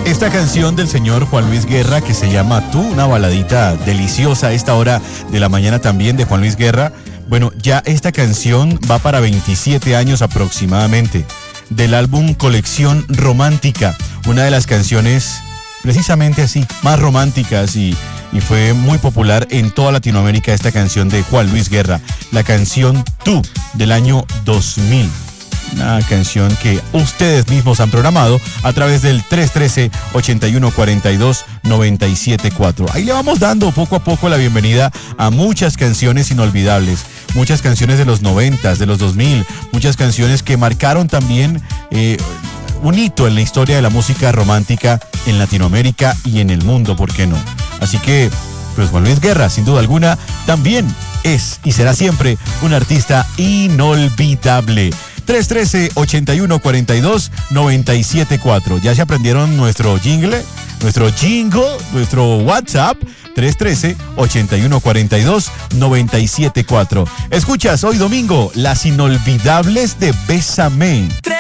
Esta canción del señor Juan Luis Guerra que se llama Tú, una baladita deliciosa a esta hora de la mañana también de Juan Luis Guerra. Bueno, ya esta canción va para 27 años aproximadamente del álbum Colección Romántica, una de las canciones precisamente así, más románticas y fue muy popular en toda Latinoamérica esta canción de Juan Luis Guerra, la canción Tú del año 2000. Una canción que ustedes mismos han programado a través del 313-8142-974. Ahí le vamos dando poco a poco la bienvenida a muchas canciones inolvidables, muchas canciones de los 90, de los 2000, muchas canciones que marcaron también un hito en la historia de la música romántica en Latinoamérica y en el mundo, ¿por qué no? Así que, pues Juan Luis Guerra, sin duda alguna, también es y será siempre un artista inolvidable. 313-8142-974. ¿Ya se aprendieron nuestro jingle, nuestro WhatsApp? 313-8142-974. Escuchas hoy domingo las inolvidables de Bésame.